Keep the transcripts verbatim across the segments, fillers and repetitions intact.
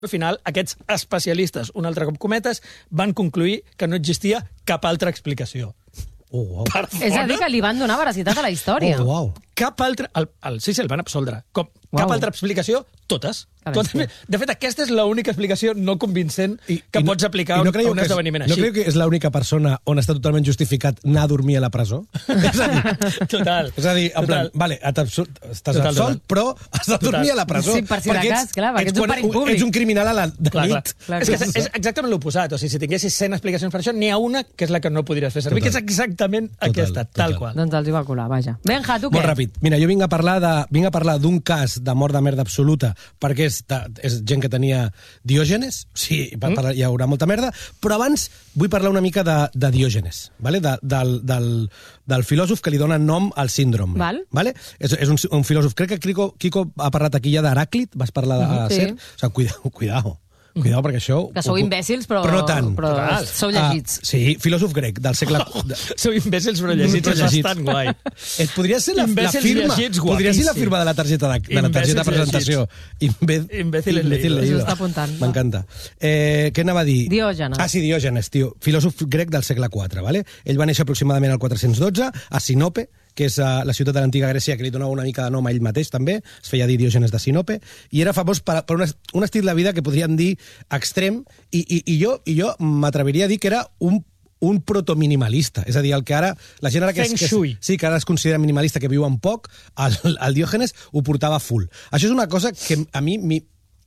Al final, aquests especialistes, un altre cop cometes, van concluir que no existia cap altra explicació. Oh, wow. És a dir, que li van donar veracitat a la història. Oh, wow. Cap altra... El, el, sí, sí, el van absoldre. Com, Wow. cap altra explicació, totes. totes. De fet, aquesta és l'única explicació no convincent I, que i pots aplicar no, no a un és, esdeveniment no així. No creu que és l'única persona on està totalment justificat anar a dormir a la presó? és a dir, total. És a dir, en plan, vale, estàs total, absolt, però has de dormir total. a la presó. Sí, per si de cas, clar, perquè ets un perill públic. Ets un criminal a la de clar, nit. Clar. Clar, és, que és, és exactament l'oposat. O sigui, si tinguessis cent explicacions per això, n'hi ha una que és la que no podries fer servir, total. que és exactament total, aquesta, total. tal qual. Doncs els hi va colar, vaja. Benja, tu què? Molt ràpid. Mira, jo vinc a parlar de vinc a parlar d'un cas de mort de merda absoluta, perquè és, és gent que tenia Diògenes, sí, per parlar, hi haurà molta merda, però abans vull parlar una mica de, de Diògenes, vale? de, del, del, del filòsof que li dona nom al síndrome. Val. Vale? És, és un, un filòsof, crec que Quico, Quico ha parlat aquí ja d'Heràclit, vas parlar de uh -huh, sí. Ser, o sigui, cuidao, cuidao. Cuidao, perquè això... Que sou imbècils, però, però no tant. però sou llegits. Uh, sí, filòsof grec del segle... Sou imbècils, però llegits, és bastant guai. Et podria ser la, la firma... Llegits, podria ser la firma de la targeta de, de la targeta de presentació. Imbècil, imbècil leído. Això està apuntant. M'encanta. Eh, què anava a dir? Diògenes. Ah, sí, Diògenes, tio. Filòsof grec del segle quatre, vale? Ell va néixer aproximadament al quatre-cents dotze a Sinope, que és uh, la ciutat de l'antiga Grècia, que li donava una mica de nom a ell mateix, també. Es feia dir Diògenes de Sinope. I era famós per, per un, un estil de vida que podríem dir extrem, i, i, i jo, i jo m'atreviria a dir que era un un protominimalista, és a dir, el que ara la gent ara que, és, que, és, sí, que ara es considera minimalista, que viu en poc, el, el Diògenes ho portava full. Això és una cosa que a mi... mi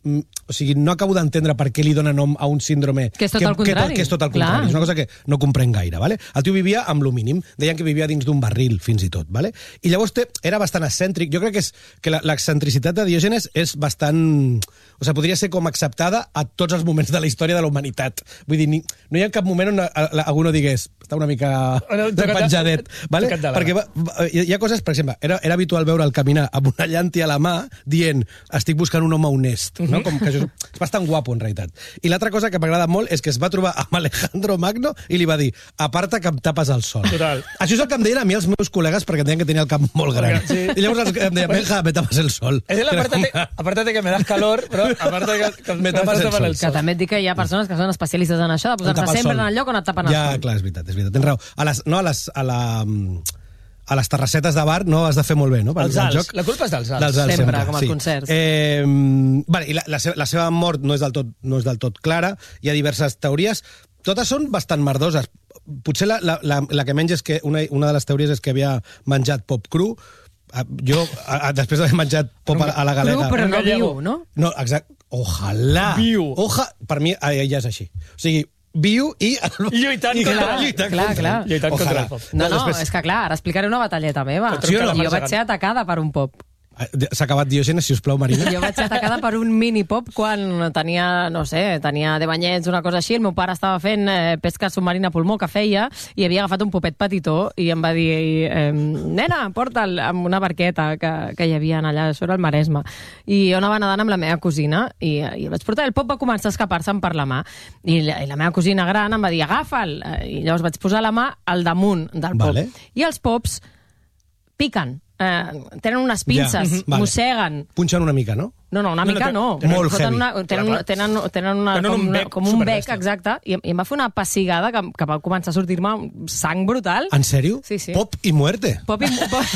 o sigui, no acabo d'entendre per què li dona nom a un síndrome que és tot el contrari. Que, que és tot el contrari. És una cosa que no comprenc gaire. Vale? El tio vivia amb lo mínim. Deien que vivia dins d'un barril, fins i tot. Vale? I llavors té, era bastant excèntric. Jo crec que, és, que l'excentricitat de Diògenes és bastant... O sigui, podria ser com acceptada a tots els moments de la història de la humanitat. Vull dir, ni, no hi ha cap moment on algú no digués està una mica penjadet. Vale? Perquè va, va, hi ha coses, per exemple, era, era habitual veure el caminar amb una llàntia a la mà dient estic buscant un home honest. No? Com que això és bastant guapo, en realitat. I l'altra cosa que m'agrada molt és que es va trobar amb Alejandro Magno i li va dir, aparta que em tapes el sol. Total. Això és el que em deien a mi els meus col·legues perquè em deien que tenia el cap molt gran. Sí. I llavors em deien, Benja, me tapes el sol. És el apártate, apártate que me das calor, però apártate que, que me tapes el sol. el sol. Que també et dic que hi ha persones que són especialistes en això, de posar-se sempre en el lloc on et tapen el ja, sol. Ja, clar, és veritat, és veritat. Tens raó. A les, no, a les... A la, a les terrassetes de bar no has de fer molt bé, no? Per els alts. La culpa és dels alts. Dels alts sempre, sempre, com als sí. concerts. Eh, vale, i la, la, seva, la seva mort no és, del tot, no és del tot clara. Hi ha diverses teories. Totes són bastant merdoses. Potser la, la, la, la que menys és que... Una, una de les teories és que havia menjat pop cru. Jo, a, a, després d'haver menjat pop a, a la galega... Cru, però no viu, no? No, exacte. Ojalà. Viu. Oja, per mi, ja és així. O sigui, viu i... Lluitant I contra, clar, lluitant clar, contra, clar. lluitant contra el pop. No, no, després... és que clar, ara explicaré una batalleta meva. Sí o no? Jo vaig ser atacada per un pop. S'ha acabat Diògenes, si us plau, Marina. Jo vaig ser atacada per un mini-pop quan tenia, no sé, tenia deu anyets, una cosa així. El meu pare estava fent eh, pesca submarina pulmó, que feia, i havia agafat un popet petitó i em va dir, eh, nena, porta'l, amb una barqueta que, que hi havia allà sobre el Maresme. I jo anava nedant amb la meva cosina i, i el vaig portar. El pop va començar a escapar-se'n per la mà. I la, i la meva cosina gran em va dir, agafa'l. I llavors vaig posar la mà al damunt del pop. Vale. I els pops piquen. Eh, tenen unes pinces, ja. vale. mosseguen. Punxen una mica, no? No, no, una mica no. Tenen, molt tenen heavy. una, tenen, una, tenen, tenen una, tenen com, un una, bec com un bec, superbèstia. exacte, i, i em va fer una pessigada que, que va començar a sortir-me sang brutal. En sèrio? Sí, sí. Pop i muerte. Pop i... Pop...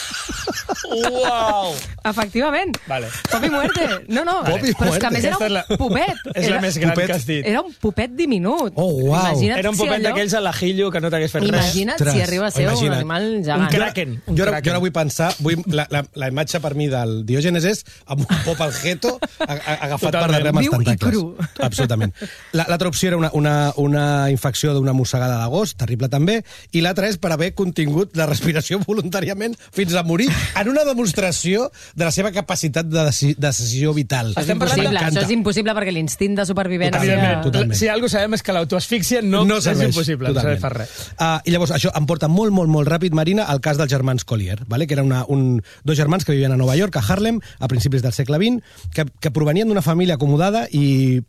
Uau! Efectivament. Vale. Pop i muerte. No, no, Pop i però és que a més era Aquesta és un la- popet. És era, la més gran popet. que has dit. Era un popet diminut. Oh, uau. Imagina't Era un si popet allò- d'aquells a l'ajillo que no t'hagués fet res. Imagina't Ostres, si arriba a ser un imagina't. animal Un gegant. kraken. Un Jo, ara, kraken. jo ara vull pensar, vull, la, la, la imatge per mi del Diògenes és amb un pop al jeto a, a, agafat Totalment. per darrere amb els Viu i tentacles. cru. Absolutament. L'altra opció era una, una, una infecció d'una mossegada d'agost, terrible també, i l'altra és per haver contingut la respiració voluntàriament fins a morir en una demostració de la seva capacitat de deci decisió vital. Això és impossible, això és impossible perquè l'instint de supervivència... Evidentment. Totalment. Si alguna cosa sabem és que l'autoasfíxia no, no serveix, és impossible, totalment. no serveix per res. Uh, I llavors, això em porta molt, molt, molt ràpid, Marina, al cas dels germans Collier, vale? Que era una, un, dos germans que vivien a Nova York, a Harlem, a principis del segle vint, que, que provenien d'una família acomodada i, i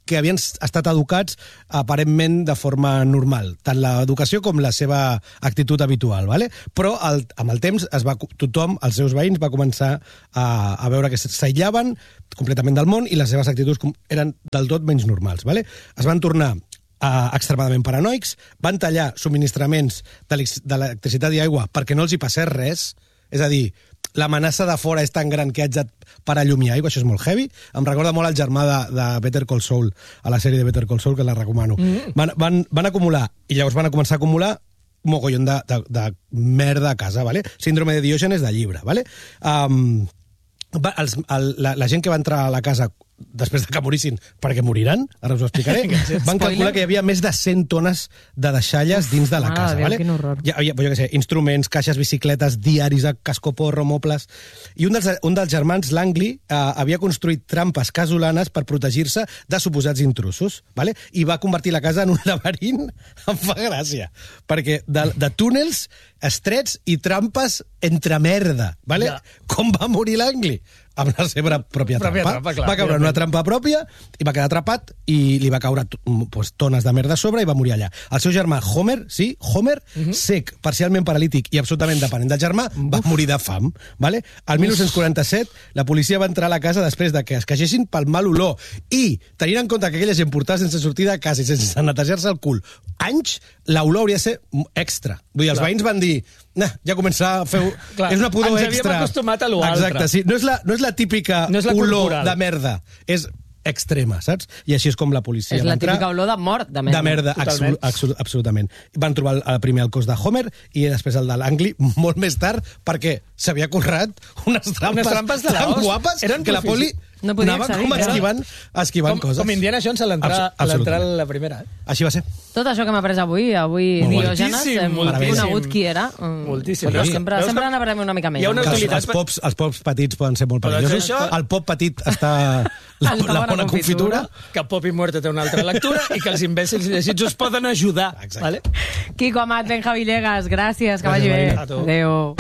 que havien estat educats aparentment de forma normal, tant l'educació com la seva actitud habitual, ¿vale? Però el, amb el temps es va, tothom, els seus veïns, va començar a, a veure que s'aïllaven completament del món i les seves actituds eren del tot menys normals, ¿vale? Es van tornar Uh, extremadament paranoics, van tallar subministraments d'electricitat i aigua perquè no els hi passés res, és a dir, l'amenaça de fora és tan gran que haig de parar llum i aigua, això és molt heavy. Em recorda molt el germà de, de Better Call Saul, a la sèrie de Better Call Saul, que la recomano. Mm. Van, van, van acumular, i llavors van a començar a acumular un mogollon de, de, de merda a casa, ¿vale? Síndrome de Diògenes de llibre, ¿vale? Um, va, els, el, la, la gent que va entrar a la casa després de que morissin, perquè moriran, ara us ho explicaré, van calcular que hi havia més de cent tones de deixalles dins de la casa. Ah, vale? Quin horror. Hi havia, jo què sé, instruments, caixes, bicicletes, diaris, cascoporro, mobles... I un dels, un dels germans, l'Angli, eh, havia construït trampes casolanes per protegir-se de suposats intrusos, vale? I va convertir la casa en un laberint, em fa gràcia, perquè de, de túnels estrets i trampes entre merda, vale? Ja. Com va morir l'Angli? Amb la seva pròpia trampa. Pròpia trampa, clar, va caure en una trampa pròpia i va quedar atrapat i li va caure pues, tones de merda a sobre i va morir allà. El seu germà Homer, sí, Homer, uh -huh. sec, parcialment paralític i absolutament dependent del germà, va morir de fam. Vale? El mil nou-cents quaranta-set la policia va entrar a la casa després de que es queixessin pel mal olor i, tenint en compte que aquella gent portava sense sortir de casa i sense netejar-se el cul anys, l'olor hauria de ser extra. Vull dir, els Clar. veïns van dir nah, ja començar a fer... Clar, és una pudor ens extra. havíem acostumat a lo altre. Exacte, sí. No és la, no és la típica no és la olor corporal. de merda. És extrema, saps? I així és com la policia És va la entrar. típica olor de mort, de merda. De merda, Totalment. absolut, absolut, absolutament. Van trobar el, el primer el cos de Homer i després el de l'Angli molt més tard perquè s'havia currat unes trampes, Unes trampes de la tan hostia. guapes Eren que la poli No podia anava accedir, com era- esquivant, esquivant Com, coses. com Indiana Jones a l'entrar Abs- a l'entrar a absolutament. la primera. Eh? Així va ser. Tot això que hem après avui, avui Molt Diògenes, moltíssim, hem moltíssim. conegut qui era. Mm, Moltíssim. Però Sí. sempre, Veus sempre que n'aprem una mica més. hi ha una Que els, utilitat els, pops, els pops petits poden ser molt Però perillosos. això- El pop petit està la, Està la bona bona confitura. confitura. Que Pop i Muerte té una altra lectura i que els imbècils i llegits us poden ajudar. Exacte. Vale? Quico Amat, Benja Villegas, gràcies, que Gràcies, vagi bé. Marina. A tu. Adéu.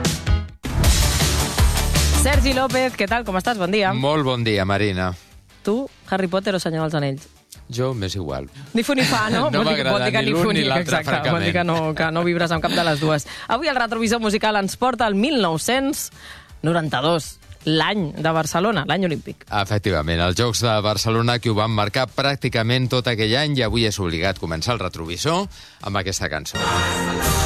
Sergi López, què tal, com estàs? Bon dia. Molt bon dia, Marina. Tu, Harry Potter o Senyor dels Anells? Jo m'és igual. Ni fu ni fa, no? No vol dir, m'agrada vol dir que ni ni fu l'un ni l'altre, exacte, vol francament. dir que no, que no vibres amb cap de les dues. Avui el retrovisor musical ens porta al mil nou-cents noranta-dos, l'any de Barcelona, l'any olímpic. Efectivament, els Jocs de Barcelona que ho van marcar pràcticament tot aquell any i avui és obligat començar el retrovisor amb aquesta cançó.